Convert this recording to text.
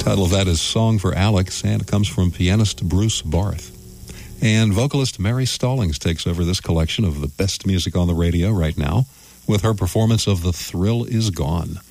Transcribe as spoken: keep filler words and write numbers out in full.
Title of that is Song for Alex, and it comes from pianist Bruce Barth. And vocalist Mary Stallings takes over this collection of the best music on the radio right now with her performance of The Thrill Is Gone.